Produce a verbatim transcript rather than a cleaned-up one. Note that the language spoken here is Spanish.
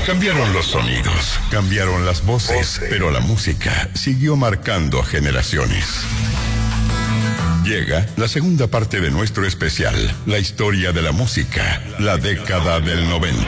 Cambiaron los sonidos, cambiaron las voces, pero la música siguió marcando a generaciones. Llega la segunda parte de nuestro especial, la historia de la música, la década del noventa.